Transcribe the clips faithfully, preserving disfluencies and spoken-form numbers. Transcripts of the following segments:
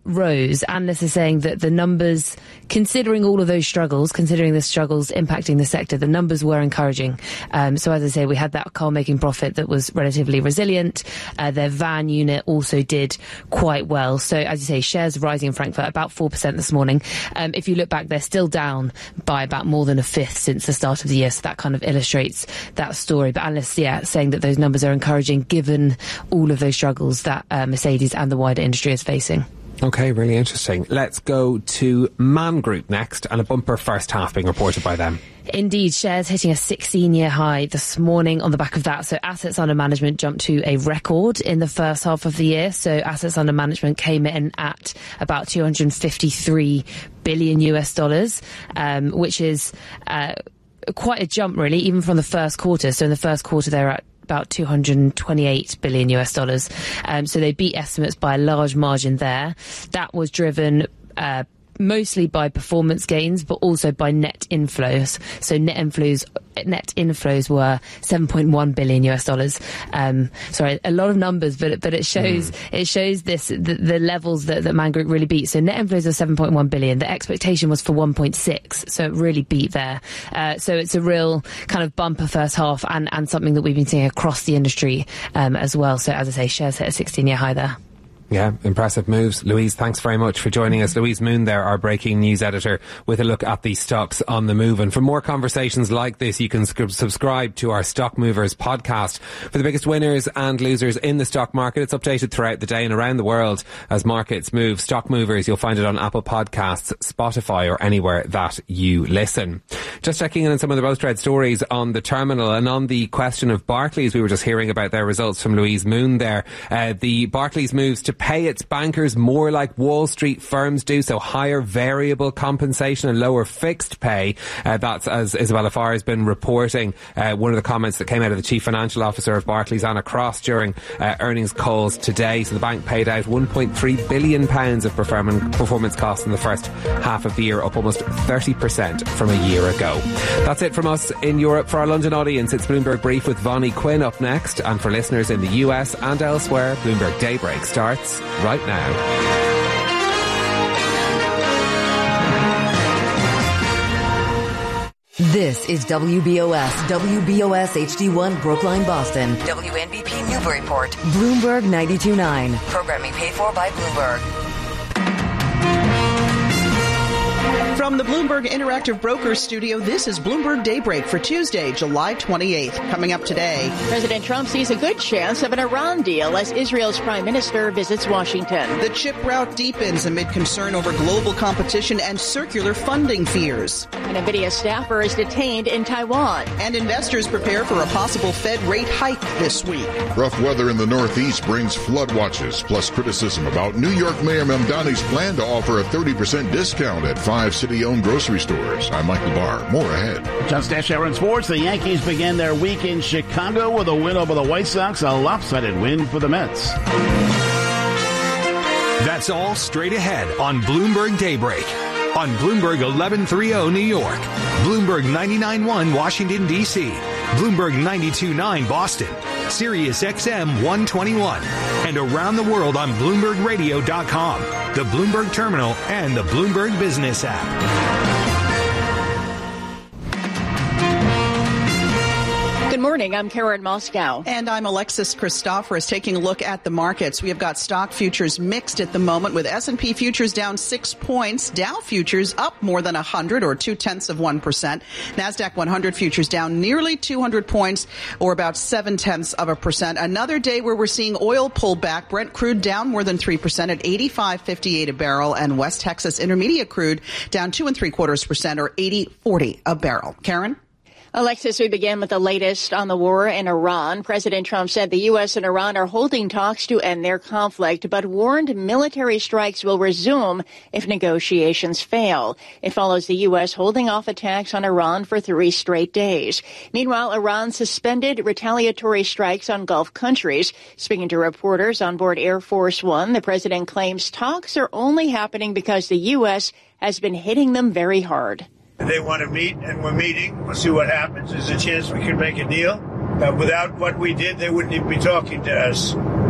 rose, analysts are saying that the numbers, considering all of those struggles, considering the struggles impacting the sector, the numbers were encouraging. Um, so as I say, we had that car making profit that was relatively resilient. Uh, their van unit also did quite well. So as you say, shares rising in Frankfurt about four percent this morning. Um, if you look back, they're still down by about more than a fifth since the start of the year. So that kind of illustrates that story. But analysts, yeah, saying that those numbers are encouraging given all of those struggles that uh, Mercedes and the wider industry is facing. OK, really interesting. Let's go to Man Group next, and a bumper first half being reported by them. Indeed, shares hitting a sixteen-year high this morning on the back of that. So assets under management jumped to a record in the first half of the year. So assets under management came in at about two hundred fifty-three billion U S dollars, um, which is uh, quite a jump, really, even from the first quarter. So in the first quarter, they're at about two hundred twenty-eight billion U S dollars. Um, so they beat estimates by a large margin there. That was driven uh, mostly by performance gains, but also by net inflows. So net inflows, net inflows were seven point one billion U S dollars. Um, sorry, a lot of numbers, but but it shows mm. it shows this the, the levels that, that Man Group really beat. So net inflows are seven point one billion. The expectation was for one point six, so it really beat there. Uh, so it's a real kind of bumper first half, and and something that we've been seeing across the industry um, as well. So as I say, shares hit a sixteen-year high there. Yeah, impressive moves. Louise, thanks very much for joining us. Louise Moon there, our breaking news editor, with a look at the stocks on the move. And for more conversations like this, you can sc- subscribe to our Stock Movers podcast for the biggest winners and losers in the stock market. It's updated throughout the day and around the world as markets move. Stock Movers, you'll find it on Apple Podcasts, Spotify, or anywhere that you listen. Just checking in on some of the most read stories on the terminal, and on the question of Barclays, we were just hearing about their results from Louise Moon there. Uh, the Barclays moves to pay its bankers more like Wall Street firms do, so higher variable compensation and lower fixed pay. Uh, that's, as Isabella Farr has been reporting, uh, one of the comments that came out of the Chief Financial Officer of Barclays, Anna Cross, during uh, earnings calls today. So the bank paid out one point three billion pounds of performance costs in the first half of the year, up almost thirty percent from a year ago. That's it from us in Europe. For our London audience, it's Bloomberg Brief with Vonnie Quinn up next. And for listeners in the U S and elsewhere, Bloomberg Daybreak starts right now. This is W B O S, W B O S H D one Brookline, Boston. W N B P Newburyport. Bloomberg ninety-two point nine. Programming paid for by Bloomberg. From the Bloomberg Interactive Brokers studio, this is Bloomberg Daybreak for Tuesday, July twenty-eighth. Coming up today, President Trump sees a good chance of an Iran deal as Israel's prime minister visits Washington. The chip rout deepens amid concern over global competition and circular funding fears. An NVIDIA staffer is detained in Taiwan. And investors prepare for a possible Fed rate hike this week. Rough weather in the Northeast brings flood watches, plus criticism about New York Mayor Mamdani's plan to offer a thirty percent discount at five city-owned grocery stores. I'm Michael Barr. More ahead. Just Dash Aaron Sports. The Yankees began their week in Chicago with a win over the White Sox, a lopsided win for the Mets. That's all straight ahead on Bloomberg Daybreak. On Bloomberg eleven thirty New York, Bloomberg ninety-nine point one Washington, D C, Bloomberg ninety-two point nine Boston, Sirius X M one twenty-one, and around the world on Bloomberg Radio dot com, the Bloomberg Terminal, and the Bloomberg Business app. Good morning. I'm Karen Moscow. And I'm Alexis Christoforous, taking a look at the markets. We have got stock futures mixed at the moment, with S and P futures down six points, Dow futures up more than one hundred, or two-tenths of one percent. NASDAQ one hundred futures down nearly two hundred points, or about seven-tenths of a percent. Another day where we're seeing oil pull back. Brent crude down more than three percent at eighty-five fifty-eight a barrel, and West Texas Intermediate crude down two and three quarters percent, or eighty forty a barrel. Karen? Alexis, we begin with the latest on the war in Iran. President Trump said the U S and Iran are holding talks to end their conflict, but warned military strikes will resume if negotiations fail. It follows the U S holding off attacks on Iran for three straight days. Meanwhile, Iran suspended retaliatory strikes on Gulf countries. Speaking to reporters on board Air Force One, the president claims talks are only happening because the U S has been hitting them very hard. They want to meet, and we're meeting. We'll see what happens. There's a chance we can make a deal. But without what we did, they wouldn't even be talking to us.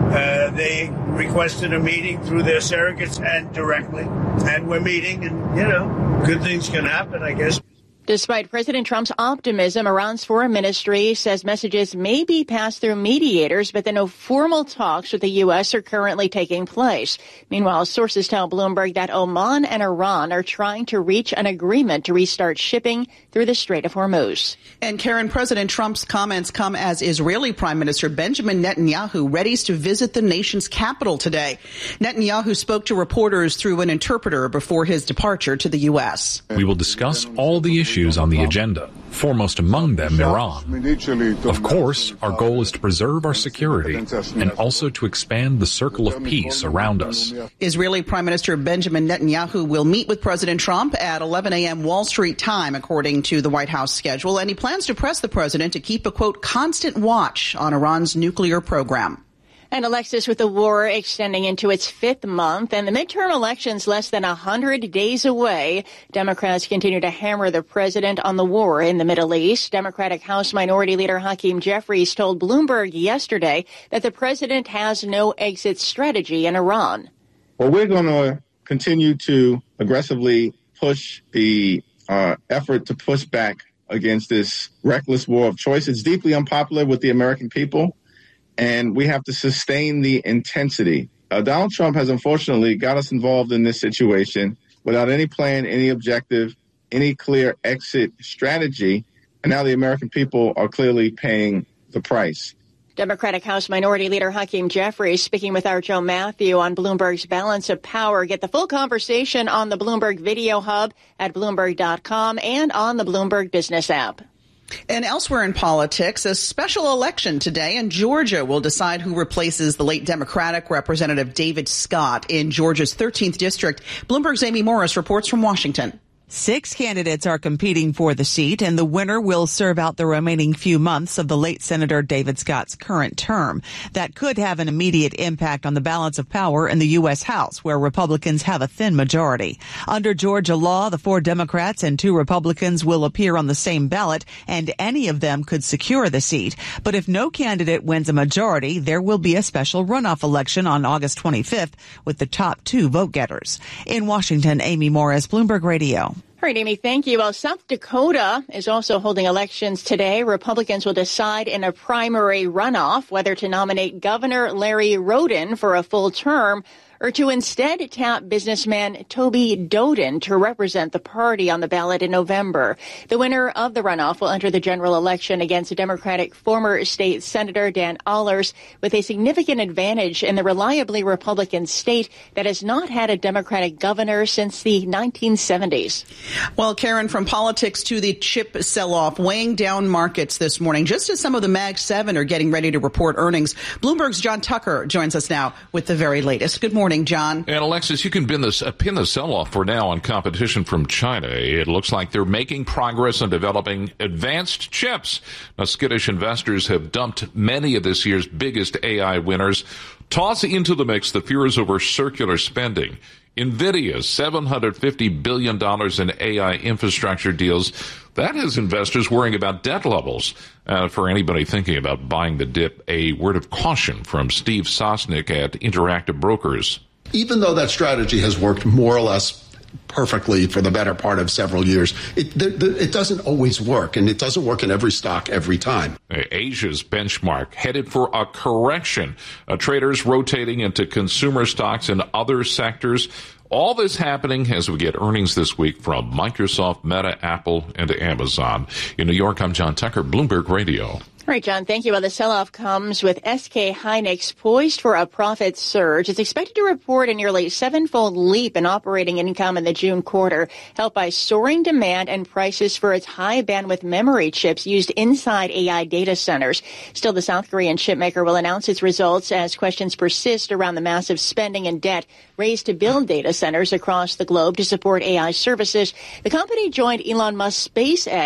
Uh, they requested a meeting through their surrogates and directly, and we're meeting, and, you know, good things can happen, I guess. Despite President Trump's optimism, Iran's foreign ministry says messages may be passed through mediators, but that no formal talks with the U S are currently taking place. Meanwhile, sources tell Bloomberg that Oman and Iran are trying to reach an agreement to restart shipping through the Strait of Hormuz. And Karen, President Trump's comments come as Israeli Prime Minister Benjamin Netanyahu readies to visit the nation's capital today. Netanyahu spoke to reporters through an interpreter before his departure to the U S. We will discuss all the issues on the agenda, foremost among them Iran. Of course, our goal is to preserve our security and also to expand the circle of peace around us. Israeli Prime Minister Benjamin Netanyahu will meet with President Trump at eleven a.m. Wall Street time, according to the White House schedule, and he plans to press the president to keep a, quote, constant watch on Iran's nuclear program. And Alexis, with the war extending into its fifth month and the midterm elections less than one hundred days away, Democrats continue to hammer the president on the war in the Middle East. Democratic House Minority Leader Hakeem Jeffries told Bloomberg yesterday that the president has no exit strategy in Iran. Well, we're going to continue to aggressively push the uh, effort to push back against this reckless war of choice. It's deeply unpopular with the American people, and we have to sustain the intensity. Uh, Donald Trump has unfortunately got us involved in this situation without any plan, any objective, any clear exit strategy, and now the American people are clearly paying the price. Democratic House Minority Leader Hakeem Jeffries speaking with our Joe Matthew on Bloomberg's Balance of Power. Get the full conversation on the Bloomberg Video Hub at Bloomberg dot com and on the Bloomberg Business app. And elsewhere in politics, a special election today in Georgia will decide who replaces the late Democratic Representative David Scott in Georgia's thirteenth district. Bloomberg's Amy Morris reports from Washington. Six candidates are competing for the seat, and the winner will serve out the remaining few months of the late Senator David Scott's current term. That could have an immediate impact on the balance of power in the U S. House, where Republicans have a thin majority. Under Georgia law, the four Democrats and two Republicans will appear on the same ballot, and any of them could secure the seat. But if no candidate wins a majority, there will be a special runoff election on August twenty-fifth with the top two vote-getters. In Washington, Amy Morris, Bloomberg Radio. All right, Amy, thank you. Well, South Dakota is also holding elections today. Republicans will decide in a primary runoff whether to nominate Governor Larry Roden for a full term or to instead tap businessman Toby Doden to represent the party on the ballot in November. The winner of the runoff will enter the general election against Democratic former state Senator Dan Allers with a significant advantage in the reliably Republican state that has not had a Democratic governor since the nineteen seventies. Well, Karen, from politics to the chip sell-off, weighing down markets this morning, just as some of the Mag seven are getting ready to report earnings. Bloomberg's John Tucker joins us now with the very latest. Good morning. Morning, John. And Alexis, you can pin this, uh, pin the sell-off for now on competition from China. It looks like they're making progress on developing advanced chips. Now, skittish investors have dumped many of this year's biggest A I winners. Toss into the mix the fears over circular spending. NVIDIA's seven hundred fifty billion dollars in A I infrastructure deals. That has investors worrying about debt levels. Uh, for anybody thinking about buying the dip, a word of caution from Steve Sosnick at Interactive Brokers. Even though that strategy has worked more or less perfectly for the better part of several years, it, the, the, it doesn't always work, and it doesn't work in every stock every time. Asia's benchmark headed for a correction. Uh, traders rotating into consumer stocks and other sectors. All this happening as we get earnings this week from Microsoft, Meta, Apple, and Amazon. In New York, I'm John Tucker, Bloomberg Radio. All right, John, thank you. Well, the sell-off comes with S K Hynix poised for a profit surge. It's expected to report a nearly seven-fold leap in operating income in the June quarter, helped by soaring demand and prices for its high-bandwidth memory chips used inside A I data centers. Still, the South Korean chipmaker will announce its results as questions persist around the massive spending and debt raised to build data centers across the globe to support A I services. The company joined Elon Musk's SpaceX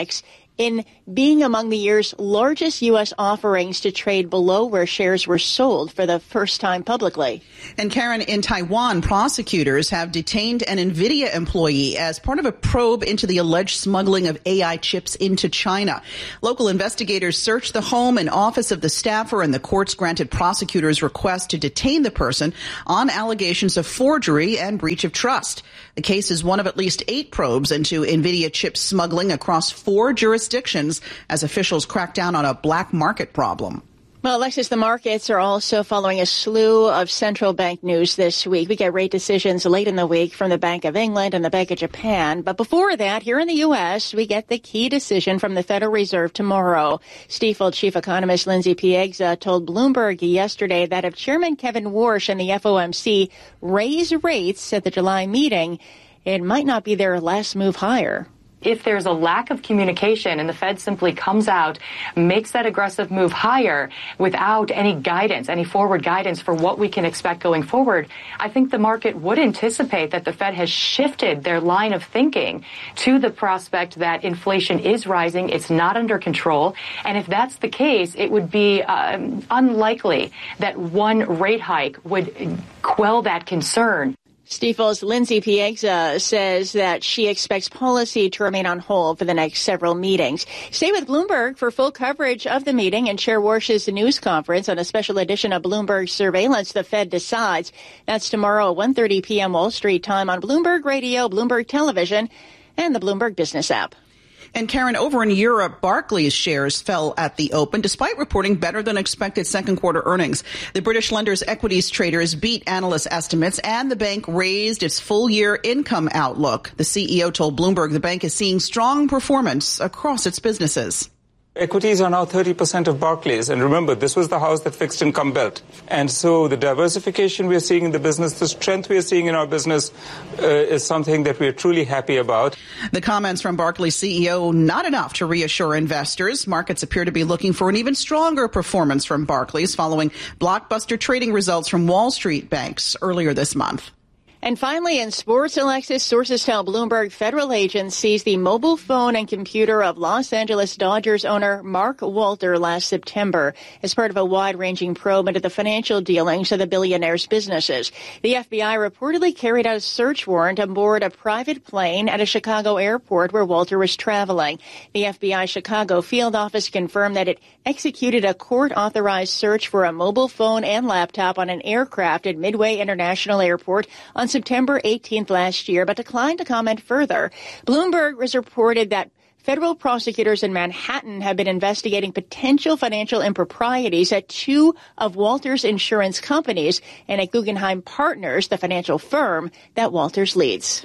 in being among the year's largest U S offerings to trade below where shares were sold for the first time publicly. And Karen, in Taiwan, prosecutors have detained an NVIDIA employee as part of a probe into the alleged smuggling of A I chips into China. Local investigators searched the home and office of the staffer, and the courts granted prosecutors' request to detain the person on allegations of forgery and breach of trust. The case is one of at least eight probes into NVIDIA chip smuggling across four jurisdictions as officials crack down on a black market problem. Well, Alexis, the markets are also following a slew of central bank news this week. We get rate decisions late in the week from the Bank of England and the Bank of Japan. But before that, here in the U S, we get the key decision from the Federal Reserve tomorrow. Stifel chief economist Lindsay Piegza told Bloomberg yesterday that if Chairman Kevin Warsh and the F O M C raise rates at the July meeting, it might not be their last move higher. If there's a lack of communication and the Fed simply comes out, makes that aggressive move higher without any guidance, any forward guidance for what we can expect going forward, I think the market would anticipate that the Fed has shifted their line of thinking to the prospect that inflation is rising, it's not under control. And if that's the case, it would be um, unlikely that one rate hike would quell that concern. Stifel's Lindsay Piegza says that she expects policy to remain on hold for the next several meetings. Stay with Bloomberg for full coverage of the meeting and Chair Warsh's news conference on a special edition of Bloomberg Surveillance, The Fed Decides. That's tomorrow at one thirty p.m. Wall Street time on Bloomberg Radio, Bloomberg Television, and the Bloomberg Business app. And Karen, over in Europe, Barclays shares fell at the open despite reporting better than expected second quarter earnings. The British lender's equities traders beat analyst estimates, and the bank raised its full year income outlook. The C E O told Bloomberg the bank is seeing strong performance across its businesses. Equities are now thirty percent of Barclays. And remember, this was the house that fixed income built. And so the diversification we are seeing in the business, the strength we are seeing in our business uh, is something that we are truly happy about. The comments from Barclays C E O, not enough to reassure investors. Markets appear to be looking for an even stronger performance from Barclays following blockbuster trading results from Wall Street banks earlier this month. And finally, in sports, Alexis, sources tell Bloomberg federal agents seized the mobile phone and computer of Los Angeles Dodgers owner Mark Walter last September as part of a wide-ranging probe into the financial dealings of the billionaire's businesses. The F B I reportedly carried out a search warrant aboard a private plane at a Chicago airport where Walter was traveling. The F B I Chicago field office confirmed that it executed a court-authorized search for a mobile phone and laptop on an aircraft at Midway International Airport on September eighteenth last year, but declined to comment further. Bloomberg has reported that federal prosecutors in Manhattan have been investigating potential financial improprieties at two of Walter's insurance companies and at Guggenheim Partners, the financial firm that Walters leads.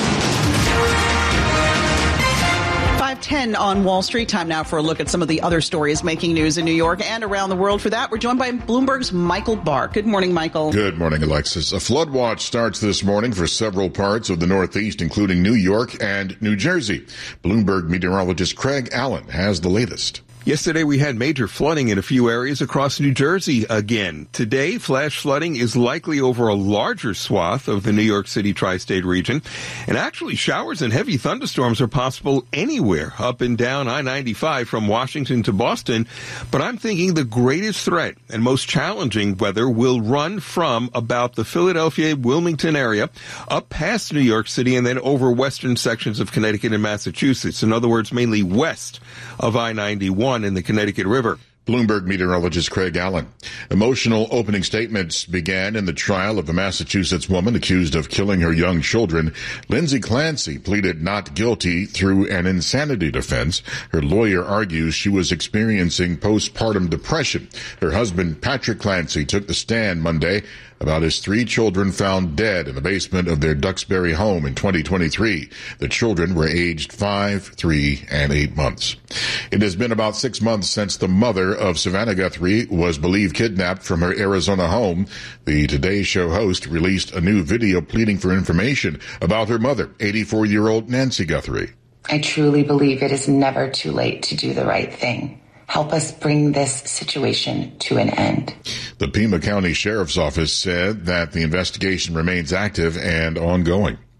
five ten on Wall Street. Time now for a look at some of the other stories making news in New York and around the world. For that, we're joined by Bloomberg's Michael Barr. Good morning, Michael. Good morning, Alexis. A flood watch starts this morning for several parts of the Northeast, including New York and New Jersey. Bloomberg meteorologist Craig Allen has the latest. Yesterday, we had major flooding in a few areas across New Jersey again. Today, flash flooding is likely over a larger swath of the New York City tri-state region. And actually, showers and heavy thunderstorms are possible anywhere up and down I ninety-five from Washington to Boston. But I'm thinking the greatest threat and most challenging weather will run from about the Philadelphia, Wilmington area up past New York City and then over western sections of Connecticut and Massachusetts. In other words, mainly west of I ninety-one. In the Connecticut River. Bloomberg meteorologist Craig Allen. Emotional opening statements began in the trial of a Massachusetts woman accused of killing her young children. Lindsay Clancy pleaded not guilty through an insanity defense. Her lawyer argues she was experiencing postpartum depression. Her husband, Patrick Clancy, took the stand Monday about his three children found dead in the basement of their Duxbury home in twenty twenty-three. The children were aged five, three, and eight months. It has been about six months since the mother of Savannah Guthrie was believed kidnapped from her Arizona home. The Today Show host released a new video pleading for information about her mother, eighty-four-year-old Nancy Guthrie. I truly believe it is never too late to do the right thing. Help us bring this situation to an end. The Pima County Sheriff's Office said that the investigation remains active and ongoing.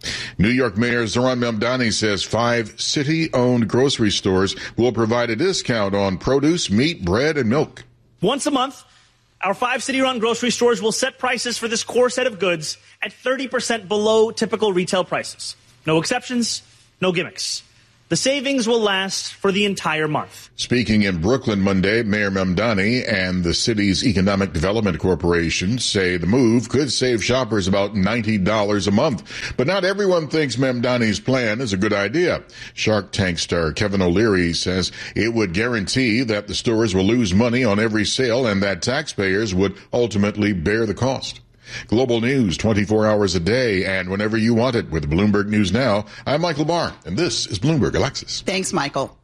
New York Mayor Zohran Mamdani says five city-owned grocery stores will provide a discount on produce, meat, bread, and milk. Once a month, our five city-run grocery stores will set prices for this core set of goods at thirty percent below typical retail prices. No exceptions, no gimmicks. The savings will last for the entire month. Speaking in Brooklyn Monday, Mayor Mamdani and the city's Economic Development Corporation say the move could save shoppers about ninety dollars a month. But not everyone thinks Mamdani's plan is a good idea. Shark Tank star Kevin O'Leary says it would guarantee that the stores will lose money on every sale and that taxpayers would ultimately bear the cost. Global news twenty-four hours a day and whenever you want it with Bloomberg News Now. I'm Michael Barr, and this is Bloomberg Alexis. Thanks, Michael.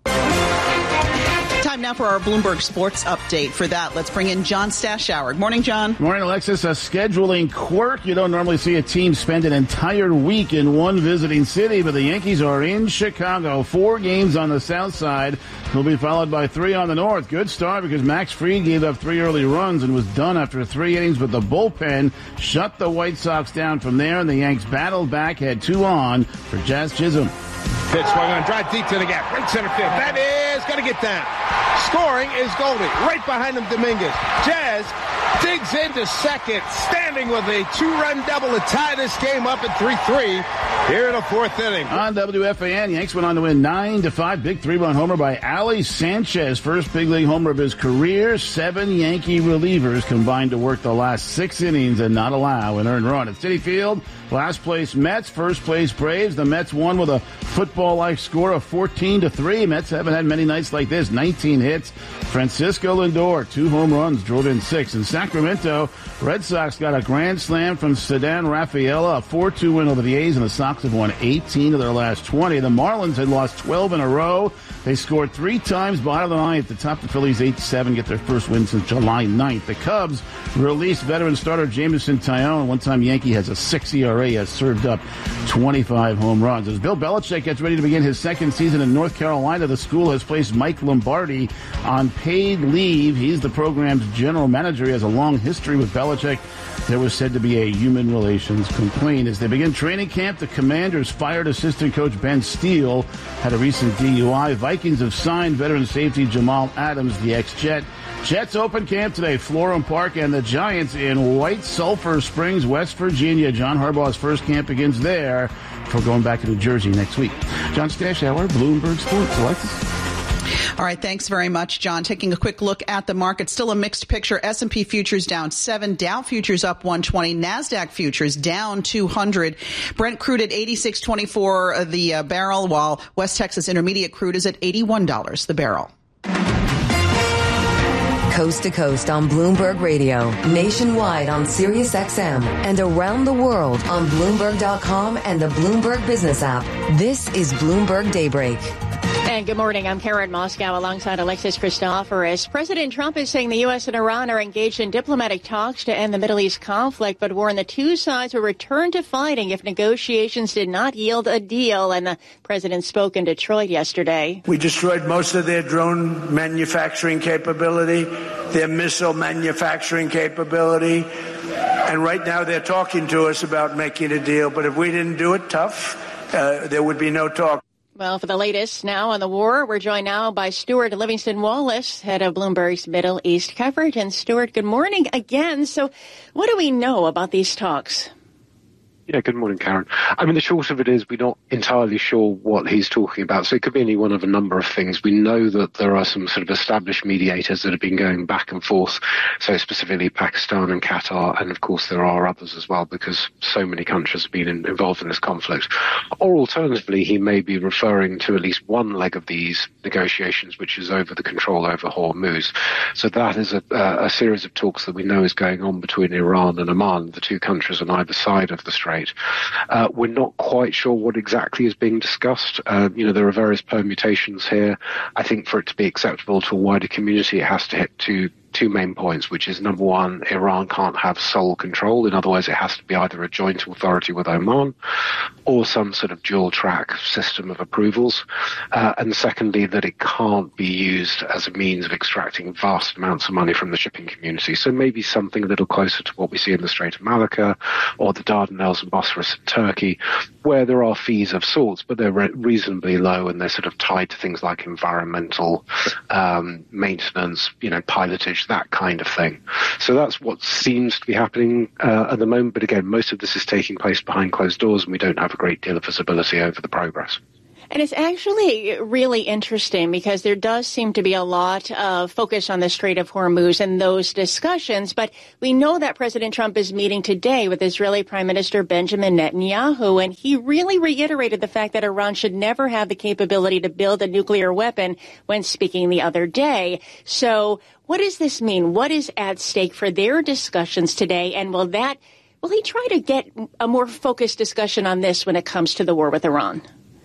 Time now for our Bloomberg Sports Update. For that, let's bring in John Stashower. Good morning, John. Morning, Alexis. A scheduling quirk. You don't normally see a team spend an entire week in one visiting city, but the Yankees are in Chicago. Four games on the south side will be followed by three on the north. Good start because Max Fried gave up three early runs and was done after three innings, but the bullpen shut the White Sox down from there, and the Yanks battled back, had two on for Jazz Chisholm. Pitch swung on, drive deep to the gap, right center field. That is going to get down. Scoring is Goldie. Right behind him, Dominguez. Jazz digs into second, standing with a two-run double to tie this game up at three three here in the fourth inning. On W F A N, Yanks went on to win nine to five. Big three-run homer by Ali Sanchez. First big league homer of his career. Seven Yankee relievers combined to work the last six innings and not allow an earned run. At Citi Field, last place Mets, first place Braves. The Mets won with a football-like score of fourteen to three. Mets haven't had many nights like this. nineteen hits. Francisco Lindor, two home runs, drove in six. In Sacramento, Red Sox got a grand slam from Ceddanne Rafaela, a four two win over the A's, and the Sox have won eighteen of their last twenty. The Marlins had lost twelve in a row. They scored three times, bottom of the ninth. The top the Phillies eight to seven, get their first win since July ninth. The Cubs released veteran starter Jameson Taillon. One-time Yankee has a six E R A, has served up twenty-five home runs. As Bill Belichick gets ready to begin his second season in North Carolina, the school has placed Mike Lombardi on paid leave. He's the program's general manager. He has a long history with Belichick. There was said to be a human relations complaint. As they begin training camp, the Commanders fired assistant coach Ben Steele, had a recent D U I. Vikings have signed veteran safety Jamal Adams, the ex-Jet. Jets open camp today, Florham Park, and the Giants in White Sulphur Springs, West Virginia. John Harbaugh's first camp begins there before going back to New Jersey next week. John Stashower, Bloomberg Sports. Alexis? All right, thanks very much, John. Taking a quick look at the market, still a mixed picture. S and P futures down seven, Dow futures up one twenty, NASDAQ futures down two hundred. Brent crude at eighty-six twenty-four the uh, barrel, while West Texas Intermediate crude is at eighty-one dollars the barrel. Coast to coast on Bloomberg Radio, nationwide on Sirius X M, and around the world on Bloomberg dot com and the Bloomberg Business app. This is Bloomberg Daybreak. And good morning. I'm Karen Moscow alongside Alexis Christoforous. President Trump is saying the U S and Iran are engaged in diplomatic talks to end the Middle East conflict, but warned the two sides will return to fighting if negotiations did not yield a deal. And the president spoke in Detroit yesterday. We destroyed most of their drone manufacturing capability, their missile manufacturing capability. And right now they're talking to us about making a deal. But if we didn't do it tough, uh, there would be no talk. Well, for the latest now on the war, we're joined now by Stuart Livingston Wallace, head of Bloomberg's Middle East coverage. And Stuart, good morning again. So what do we know about these talks? Yeah, good morning, Karen. I mean, the short of it is we're not entirely sure what he's talking about. So it could be any one of a number of things. We know that there are some sort of established mediators that have been going back and forth. So specifically Pakistan and Qatar. And of course, there are others as well, because so many countries have been in, involved in this conflict. Or alternatively, he may be referring to at least one leg of these negotiations, which is over the control over Hormuz. So that is a, a series of talks that we know is going on between Iran and Oman, the two countries on either side of the strait. Uh, we're not quite sure what exactly is being discussed. Uh, you know, there are various permutations here. I think for it to be acceptable to a wider community, it has to hit to two main points, which is number one, Iran can't have sole control. In other words, it has to be either a joint authority with Oman or some sort of dual track system of approvals. Uh, and secondly, that it can't be used as a means of extracting vast amounts of money from the shipping community. So maybe something a little closer to what we see in the Strait of Malacca or the Dardanelles and Bosphorus in Turkey, where there are fees of sorts, but they're re- reasonably low and they're sort of tied to things like environmental um, maintenance, you know, pilotage, that kind of thing. So that's what seems to be happening uh, at the moment. But again, most of this is taking place behind closed doors, and we don't have a great deal of visibility over the progress. And it's actually really interesting because there does seem to be a lot of focus on the Strait of Hormuz and those discussions. But we know that President Trump is meeting today with Israeli Prime Minister Benjamin Netanyahu, and he really reiterated the fact that Iran should never have the capability to build a nuclear weapon when speaking the other day. So what does this mean? What is at stake for their discussions today? And will that will he try to get a more focused discussion on this when it comes to the war with Iran?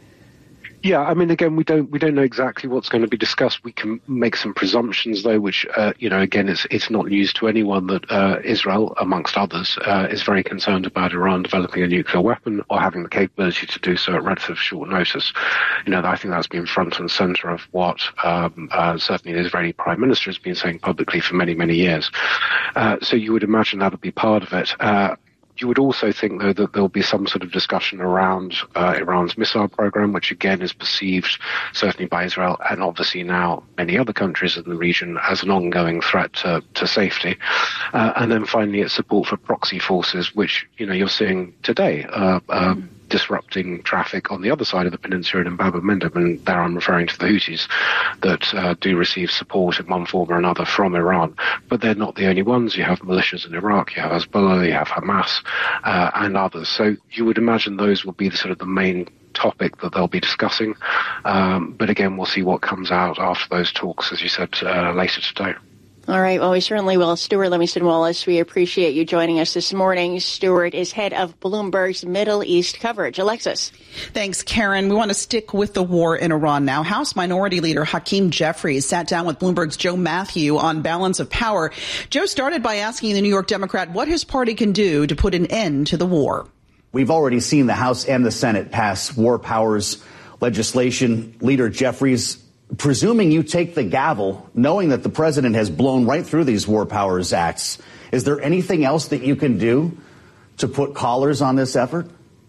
Yeah, I mean, again, we don't we don't know exactly what's going to be discussed. We can make some presumptions, though, which, uh, you know, again, it's it's not news to anyone that uh, Israel, amongst others, uh, is very concerned about Iran developing a nuclear weapon or having the capability to do so at relatively short notice. You know, I think that's been front and center of what um, uh, certainly the Israeli Prime Minister has been saying publicly for many, many years. Uh, so you would imagine that would be part of it. Uh, You would also think, though, that there'll be some sort of discussion around uh, Iran's missile program, which again is perceived, certainly by Israel and obviously now many other countries in the region, as an ongoing threat to, to safety. Uh, and then finally, its support for proxy forces, which, you know, you're seeing today, uh, uh, disrupting traffic on the other side of the peninsula in Bab el-Mandeb, and there I'm referring to the Houthis that uh, do receive support in one form or another from Iran. But they're not the only ones. You have militias in Iraq, you have Hezbollah, you have Hamas, uh, and others. So you would imagine those will be the sort of the main topic that they'll be discussing. Um, but again, we'll see what comes out after those talks, as you said, uh, later today. All right. Well, we certainly will. Stuart Livingston Wallace, we appreciate you joining us this morning. Stuart is head of Bloomberg's Middle East coverage. Alexis. Thanks, Karen. We want to stick with the war in Iran now. House Minority Leader Hakeem Jeffries sat down with Bloomberg's Joe Matthew on balance of power. Joe started by asking the New York Democrat what his party can do to put an end to the war. We've already seen the House and the Senate pass war powers legislation. Leader Jeffries, presuming you take the gavel, knowing that the president has blown right through these war powers acts, is there anything else that you can do to put collars on this effort?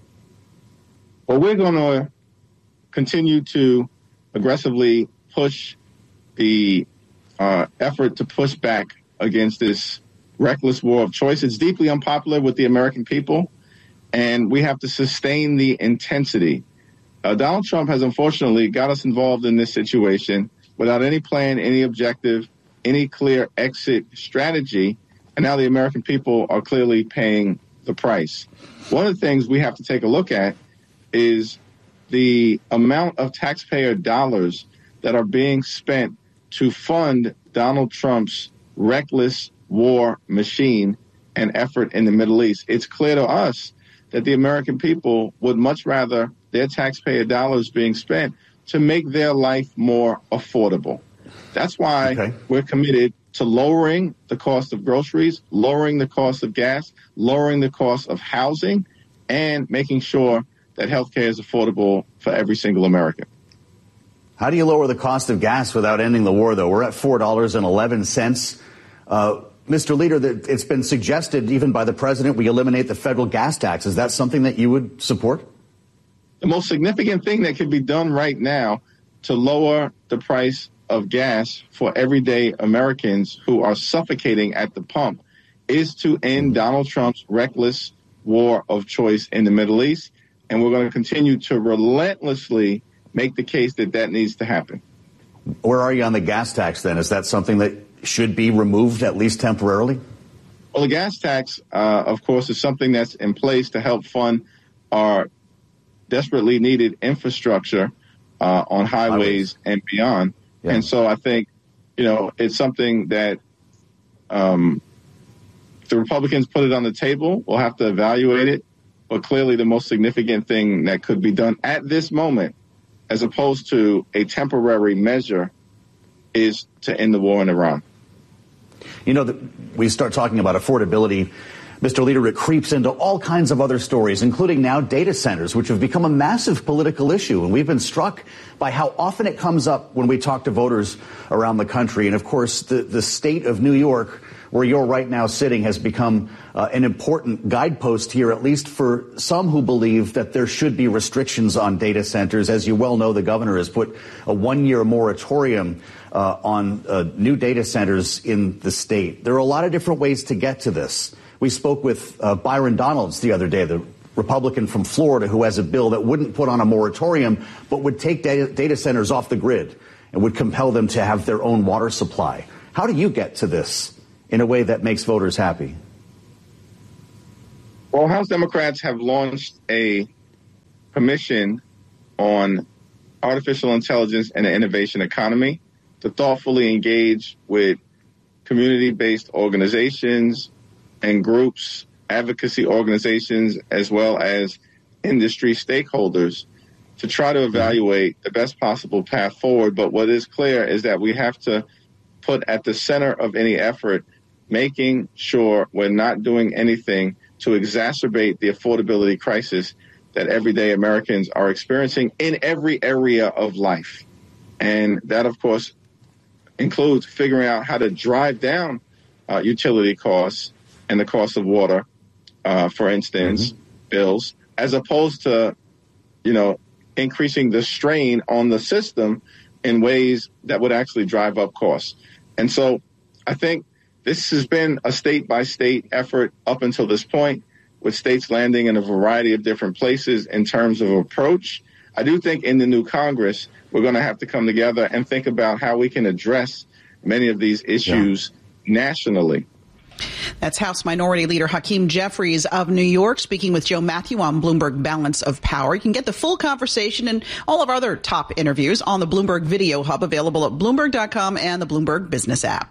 Well, we're going to continue to aggressively push the uh, effort to push back against this reckless war of choice. It's deeply unpopular with the American people, and we have to sustain the intensity. Uh, Donald Trump has unfortunately got us involved in this situation without any plan, any objective, any clear exit strategy. And now the American people are clearly paying the price. One of the things we have to take a look at is the amount of taxpayer dollars that are being spent to fund Donald Trump's reckless war machine and effort in the Middle East. It's clear to us that the American people would much rather their taxpayer dollars being spent to make their life more affordable. That's why okay. we're committed to lowering the cost of groceries, lowering the cost of gas, lowering the cost of housing, and making sure that healthcare is affordable for every single American. How do you lower the cost of gas without ending the war, though? We're at four dollars and eleven cents. Uh, Mister Leader, that it's been suggested even by the president we eliminate the federal gas tax. Is that something that you would support? The most significant thing that can be done right now to lower the price of gas for everyday Americans who are suffocating at the pump is to end Donald Trump's reckless war of choice in the Middle East. And we're going to continue to relentlessly make the case that that needs to happen. Where are you on the gas tax, then? Is that something that should be removed, at least temporarily? Well, the gas tax, uh, of course, is something that's in place to help fund our desperately needed infrastructure uh, on highways, highways and beyond. Yeah. And so I think, you know, it's something that um, the Republicans put it on the table. We'll have to evaluate it. But clearly the most significant thing that could be done at this moment, as opposed to a temporary measure, is to end the war in Iran. You know, the, we start talking about affordability, Mister Leader, it creeps into all kinds of other stories, including now data centers, which have become a massive political issue. And we've been struck by how often it comes up when we talk to voters around the country. And, of course, the, the state of New York, where you're right now sitting, has become uh, an important guidepost here, at least for some who believe that there should be restrictions on data centers. As you well know, the governor has put a one-year moratorium uh, on uh, new data centers in the state. There are a lot of different ways to get to this. We spoke with uh, Byron Donalds the other day, the Republican from Florida, who has a bill that wouldn't put on a moratorium, but would take data, data centers off the grid and would compel them to have their own water supply. How do you get to this in a way that makes voters happy? Well, House Democrats have launched a commission on artificial intelligence and the innovation economy to thoughtfully engage with community-based organizations and groups, advocacy organizations, as well as industry stakeholders to try to evaluate the best possible path forward. But what is clear is that we have to put at the center of any effort making sure we're not doing anything to exacerbate the affordability crisis that everyday Americans are experiencing in every area of life. And that, of course, includes figuring out how to drive down uh, utility costs and the cost of water, uh, for instance, mm-hmm. bills, as opposed to, you know, increasing the strain on the system in ways that would actually drive up costs. And so I think this has been a state-by-state effort up until this point, with states landing in a variety of different places in terms of approach. I do think in the new Congress, we're going to have to come together and think about how we can address many of these issues yeah. nationally. That's House Minority Leader Hakeem Jeffries of New York speaking with Joe Matthew on Bloomberg Balance of Power. You can get the full conversation and all of our other top interviews on the Bloomberg Video Hub, available at Bloomberg dot com and the Bloomberg Business app.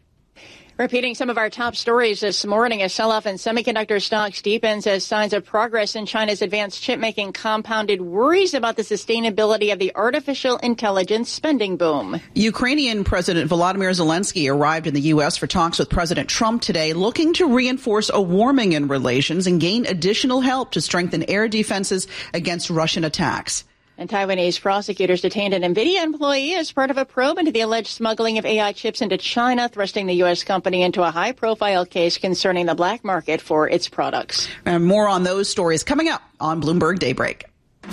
Repeating some of our top stories this morning, a sell-off in semiconductor stocks deepens as signs of progress in China's advanced chip-making compounded worries about the sustainability of the artificial intelligence spending boom. Ukrainian President Volodymyr Zelensky arrived in the U S for talks with President Trump today, looking to reinforce a warming in relations and gain additional help to strengthen air defenses against Russian attacks. And Taiwanese prosecutors detained an NVIDIA employee as part of a probe into the alleged smuggling of A I chips into China, thrusting the U S company into a high-profile case concerning the black market for its products. And more on those stories coming up on Bloomberg Daybreak.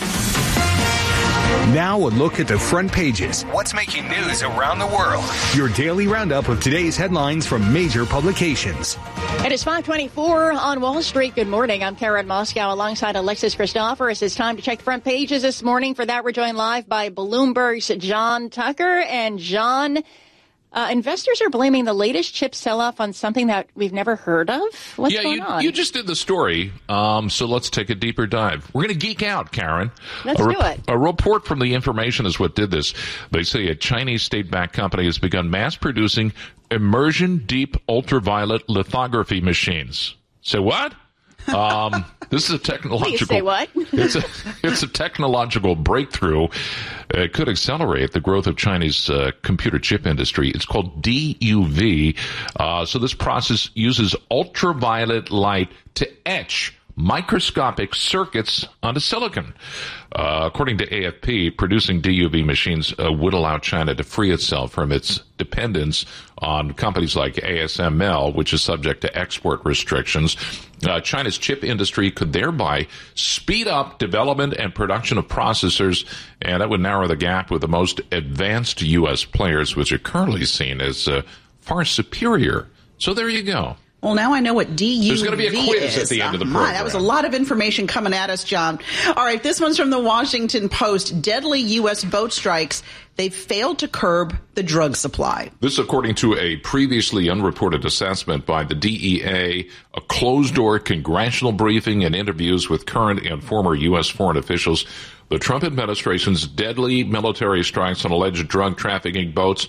Now a look at the front pages. What's making news around the world? Your daily roundup of today's headlines from major publications. It is five twenty-four on Wall Street. Good morning. I'm Karen Moscow alongside Alexis Christophorus. It's time to check the front pages this morning. For that, we're joined live by Bloomberg's John Tucker. And John, uh, investors are blaming the latest chip sell-off on something that we've never heard of. What's yeah, going you, on? you just did the story, um, so let's take a deeper dive. We're going to geek out, Karen. Let's a do it. A report from The Information is what did this. They say a Chinese state-backed company has begun mass-producing immersion deep ultraviolet lithography machines. Say what? Um, this is a technological. Please say what? it's a it's a technological breakthrough. It could accelerate the growth of China's uh, computer chip industry. It's called D U V. Uh, so this process uses ultraviolet light to etch microscopic circuits onto silicon. Uh, according to A F P, producing D U V machines uh, would allow China to free itself from its dependence on companies like A S M L, which is subject to export restrictions. Uh, China's chip industry could thereby speed up development and production of processors, and that would narrow the gap with the most advanced U S players, which are currently seen as uh, far superior. So there you go. Well, now I know what D U V is. There's going to be a quiz at the end of the program. That was a lot of information coming at us, John. All right, this one's from the Washington Post. Deadly U S boat strikes. They've failed to curb the drug supply. This, according to a previously unreported assessment by the D E A, a closed-door congressional briefing, and interviews with current and former U S foreign officials. The Trump administration's deadly military strikes on alleged drug trafficking boats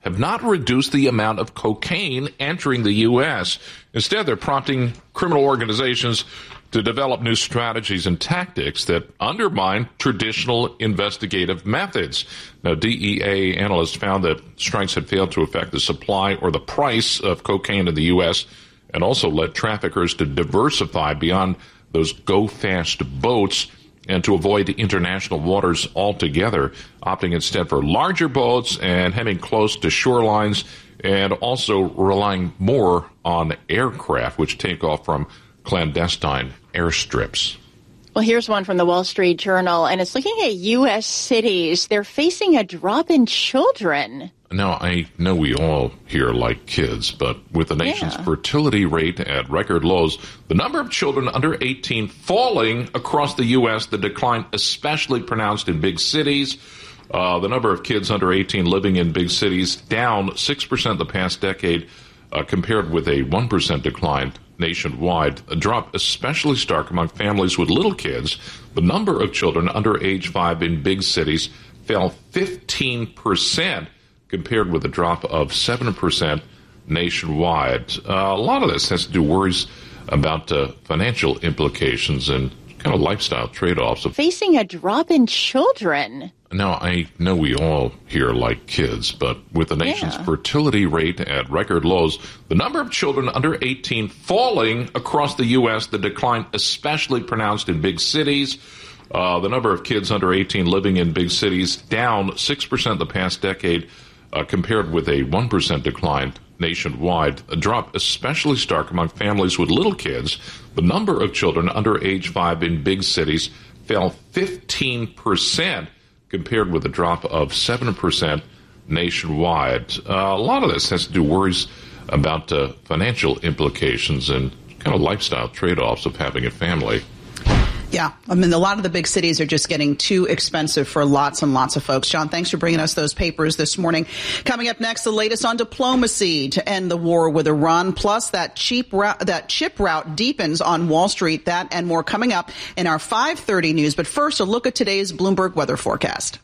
have not reduced the amount of cocaine entering the U S. Instead, they're prompting criminal organizations to develop new strategies and tactics that undermine traditional investigative methods. Now, D E A analysts found that strikes had failed to affect the supply or the price of cocaine in the U S and also led traffickers to diversify beyond those go-fast boats and to avoid international waters altogether, opting instead for larger boats and heading close to shorelines and also relying more on aircraft, which take off from clandestine airstrips. Well, here's one from the Wall Street Journal, and it's looking at U S cities. They're facing a drop in children. Now, I know we all here like kids, but with the nation's yeah. fertility rate at record lows, the number of children under eighteen falling across the U S, the decline especially pronounced in big cities. Uh, the number of kids under eighteen living in big cities down six percent the past decade, uh, compared with a one percent decline nationwide. A drop especially stark among families with little kids. The number of children under age five in big cities fell fifteen percent, compared with a drop of seven percent nationwide. Uh, a lot of this has to do worries about uh, financial implications and kind of lifestyle trade-offs. Of facing a drop in children. Now, I know we all here like kids, but with the nation's yeah. fertility rate at record lows, the number of children under eighteen falling across the U S, the decline especially pronounced in big cities. Uh, the number of kids under eighteen living in big cities down six percent the past decade, uh, compared with a one percent decline nationwide. A drop especially stark among families with little kids. The number of children under age five in big cities fell fifteen percent, compared with a drop of seven percent nationwide. Uh, a lot of this has to do worries about uh, financial implications and kind of lifestyle trade-offs of having a family. Yeah, I mean, a lot of the big cities are just getting too expensive for lots and lots of folks. John, thanks for bringing us those papers this morning. Coming up next, the latest on diplomacy to end the war with Iran, plus that cheap route, that chip route deepens on Wall Street. That and more coming up in our five thirty news. But first, a look at today's Bloomberg weather forecast.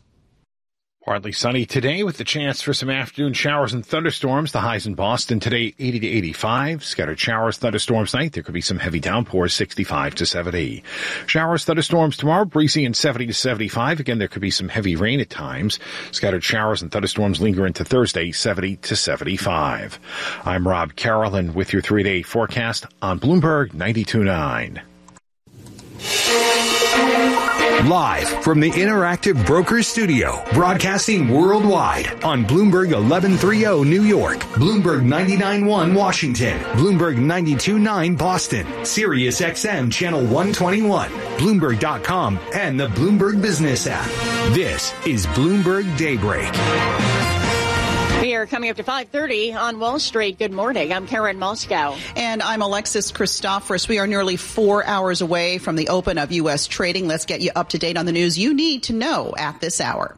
Partly sunny today with the chance for some afternoon showers and thunderstorms. The highs in Boston today, eighty to eighty-five. Scattered showers, thunderstorms tonight. There could be some heavy downpours, sixty-five to seventy. Showers, thunderstorms tomorrow, breezy and seventy to seventy-five. Again, there could be some heavy rain at times. Scattered showers and thunderstorms linger into Thursday, seventy to seventy-five. I'm Rob Carolyn with your three-day forecast on Bloomberg ninety-two point nine. Live from the Interactive Brokers Studio, broadcasting worldwide on Bloomberg eleven thirty New York, Bloomberg ninety-nine point one Washington, Bloomberg ninety-two point nine Boston, Sirius X M Channel one twenty-one, Bloomberg dot com, and the Bloomberg Business app. This is Bloomberg Daybreak. We are coming up to five thirty on Wall Street. Good morning. I'm Karen Moscow. And I'm Alexis Christoforous. We are nearly four hours away from the open of U S trading. Let's get you up to date on the news you need to know at this hour.